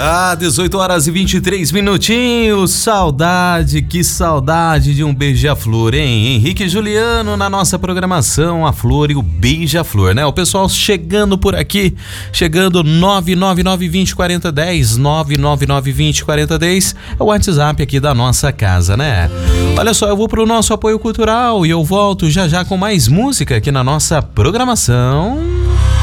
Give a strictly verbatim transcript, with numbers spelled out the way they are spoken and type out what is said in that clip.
Ah, dezoito horas e vinte e três minutinhos. Saudade, que saudade de um beija-flor, hein? Henrique e Juliano na nossa programação, a Flor e o Beija-Flor, né? O pessoal chegando por aqui, chegando nove nove nove vinte quarenta dez, nove nove nove vinte quarenta dez, é o WhatsApp aqui da nossa casa, né? Olha só, eu vou pro nosso apoio cultural e eu volto já já com mais música aqui na nossa programação.